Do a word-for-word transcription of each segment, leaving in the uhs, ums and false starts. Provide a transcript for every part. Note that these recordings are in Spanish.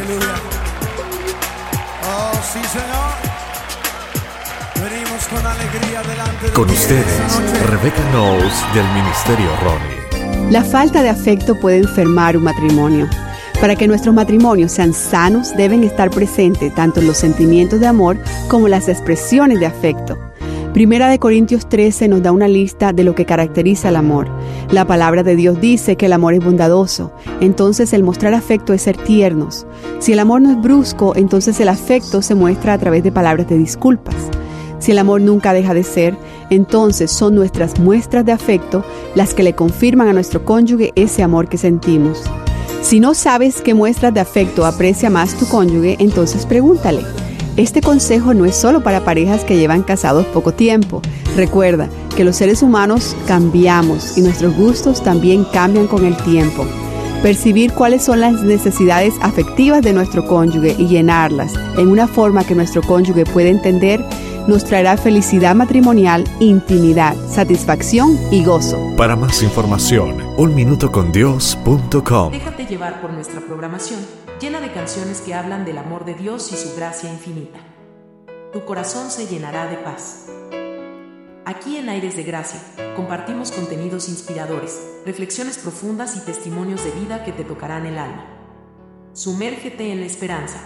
Aleluya. Oh, sí, Señor. Venimos con alegría delante de Con ti ustedes, esta noche. Rebecca Knowles del Ministerio Ronnie. La falta de afecto puede enfermar un matrimonio. Para que nuestros matrimonios sean sanos, deben estar presentes tanto los sentimientos de amor como las expresiones de afecto. Primera de Corintios trece nos da una lista de lo que caracteriza el amor. La palabra de Dios dice que el amor es bondadoso, entonces el mostrar afecto es ser tiernos. Si el amor no es brusco, entonces el afecto se muestra a través de palabras de disculpas. Si el amor nunca deja de ser, entonces son nuestras muestras de afecto las que le confirman a nuestro cónyuge ese amor que sentimos. Si no sabes qué muestras de afecto aprecia más tu cónyuge, entonces pregúntale. Este consejo no es solo para parejas que llevan casados poco tiempo. Recuerda que los seres humanos cambiamos y nuestros gustos también cambian con el tiempo. Percibir cuáles son las necesidades afectivas de nuestro cónyuge y llenarlas en una forma que nuestro cónyuge pueda entender nos traerá felicidad matrimonial, intimidad, satisfacción y gozo. Para más información, un minuto con dios punto com. Déjate llevar por nuestra programación, llena de canciones que hablan del amor de Dios y su gracia infinita. Tu corazón se llenará de paz. Aquí en Aires de Gracia, compartimos contenidos inspiradores, reflexiones profundas y testimonios de vida que te tocarán el alma. Sumérgete en la esperanza.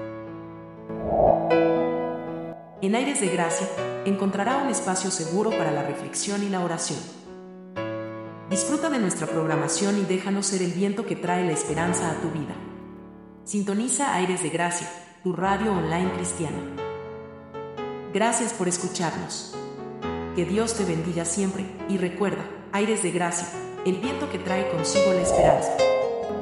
En Aires de Gracia, encontrará un espacio seguro para la reflexión y la oración. Disfruta de nuestra programación y déjanos ser el viento que trae la esperanza a tu vida. Sintoniza Aires de Gracia, tu radio online cristiana. Gracias por escucharnos. Que Dios te bendiga siempre y recuerda, Aires de Gracia, el viento que trae consigo la esperanza.